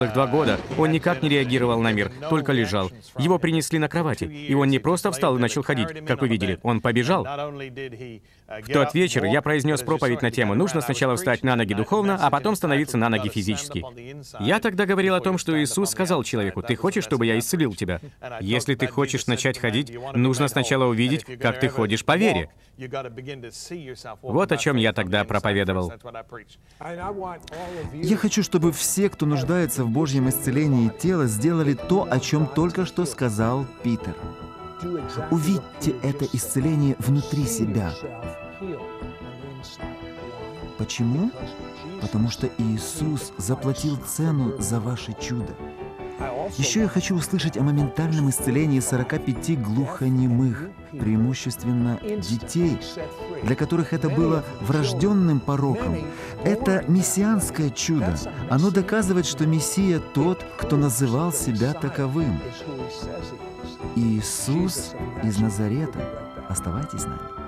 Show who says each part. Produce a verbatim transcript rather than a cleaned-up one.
Speaker 1: Два года он никак не реагировал на мир, только лежал. Его принесли на кровати, и он не просто встал и начал ходить, как вы видели, он побежал. В тот вечер я произнес проповедь на тему «Нужно сначала встать на ноги духовно, а потом становиться на ноги физически». Я тогда говорил о том, что Иисус сказал человеку: «Ты хочешь, чтобы я исцелил тебя? Если ты хочешь начать ходить, нужно сначала увидеть, как ты ходишь по вере». Вот о чем я тогда проповедовал.
Speaker 2: Я хочу, чтобы все, кто нуждается в Божьем исцелении тела, сделали то, о чем только что сказал Питер. Увидьте это исцеление внутри себя. Почему? Потому что Иисус заплатил цену за ваше чудо. Еще я хочу услышать о моментальном исцелении сорока пяти глухонемых, преимущественно детей, для которых это было врожденным пороком. Это мессианское чудо. Оно доказывает, что Мессия тот, кто называл себя таковым. Иисус из Назарета. Оставайтесь с нами.